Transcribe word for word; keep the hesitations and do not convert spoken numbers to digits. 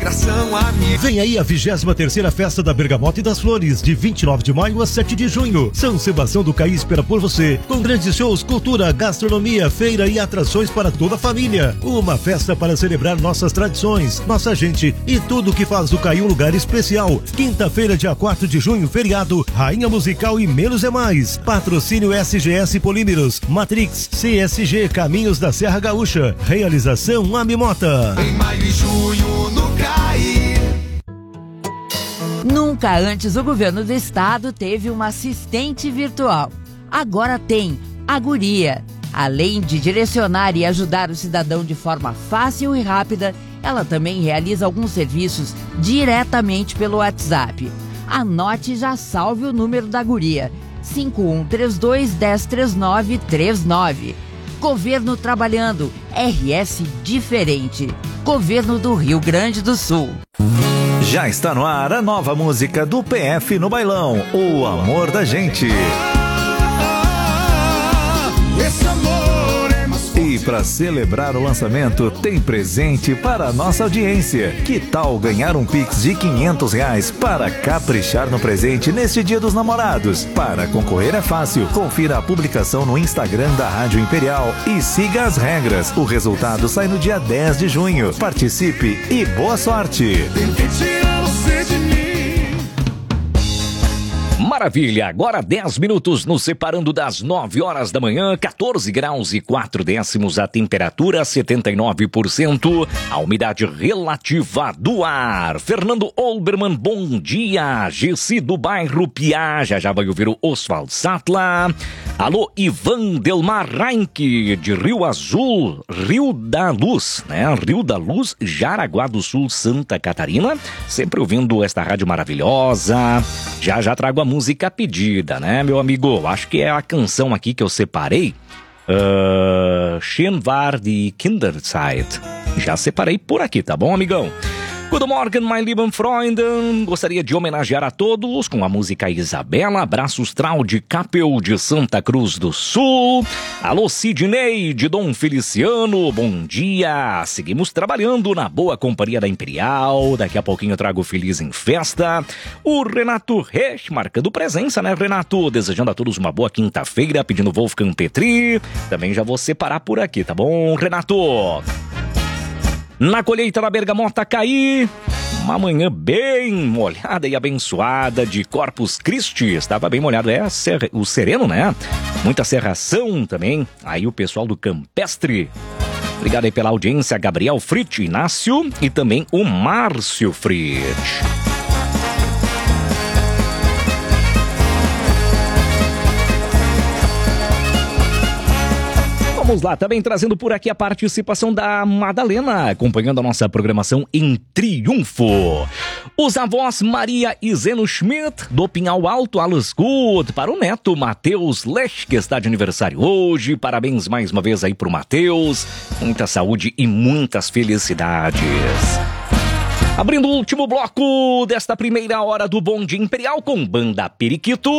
coração amigo. Vem aí a vigésima terceira Festa da Bergamota e das Flores, de vinte e nove de maio a sete de junho. São Sebastião do Caí espera por você, com grandes shows, cultura, gastronomia, feira e atrações para toda a família. Uma festa para celebrar nossas tradições, nossa gente e tudo que faz do Caí um lugar especial. Quinta-feira, dia quatro de junho, feriado, Rainha Musical e Menos é Mais. Patrocínio S G S Polímeros, Matrix, C S G Caminhos da Serra Gaúcha. Realização Amimota. Em maio e junho no Caí. Nunca antes o governo do estado teve uma assistente virtual. Agora tem a Guria. Além de direcionar e ajudar o cidadão de forma fácil e rápida, ela também realiza alguns serviços diretamente pelo WhatsApp. Anote e já salve o número da Guria: cinco um três dois, um zero três nove três nove. Governo trabalhando, R S diferente. Governo do Rio Grande do Sul. Já está no ar a nova música do P F no Bailão, O Amor da Gente. Esse amor é mais forte. E para celebrar o lançamento, tem presente para a nossa audiência. Que tal ganhar um Pix de quinhentos reais para caprichar no presente neste Dia dos Namorados? Para concorrer é fácil. Confira a publicação no Instagram da Rádio Imperial e siga as regras. O resultado sai no dia dez de junho. Participe e boa sorte! Tem que tirar você de mim. Maravilha, agora dez minutos nos separando das nove horas da manhã, quatorze graus e quatro décimos a temperatura, setenta e nove por cento, a umidade relativa do ar. Fernando Olbermann, bom dia. Gessi do bairro Piá, já já vai ouvir o Oswald Sattler. Alô, Ivan Delmar Reinke, de Rio Azul, Rio da Luz, né? Rio da Luz, Jaraguá do Sul, Santa Catarina. Sempre ouvindo esta rádio maravilhosa. Já já trago a música pedida, né, meu amigo? Acho que é a canção aqui que eu separei. Uh, Schön war die Kinderzeit. Já separei por aqui, tá bom, amigão? Guten Morgen, mein lieben Freunden. Gostaria de homenagear a todos com a música Isabela. Abraços Trau de Capel de Santa Cruz do Sul. Alô, Sidney de Dom Feliciano. Bom dia. Seguimos trabalhando na boa companhia da Imperial. Daqui a pouquinho eu trago Feliz em Festa. O Renato Resch marcando presença, né, Renato? Desejando a todos uma boa quinta-feira, pedindo Wolfgang Petri. Também já vou separar por aqui, tá bom, Renato? Na colheita da Bergamota Caí, uma manhã bem molhada e abençoada de Corpus Christi. Estava bem molhado, é o sereno, né? Muita serração também. Aí o pessoal do Campestre. Obrigado aí pela audiência, Gabriel Fritz, Inácio e também o Márcio Fritz. Vamos lá, também trazendo por aqui a participação da Madalena, acompanhando a nossa programação em triunfo. Os avós Maria e Zeno Schmidt, do Pinhal Alto, alles gut. Para o neto Matheus Lech, que está de aniversário hoje. Parabéns mais uma vez aí pro Matheus. Muita saúde e muitas felicidades. Abrindo o último bloco desta primeira hora do Bom Dia Imperial com Banda Periquito.